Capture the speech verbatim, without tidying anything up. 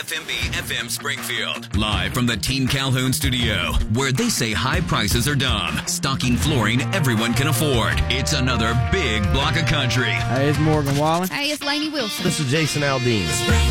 F M B F M Springfield. Live from the Team Calhoun studio, where they say high prices are dumb. Stocking flooring everyone can afford. It's another big block of country. Hey, it's Morgan Wallen. Hey, it's Lainey Wilson. This is Jason Aldean.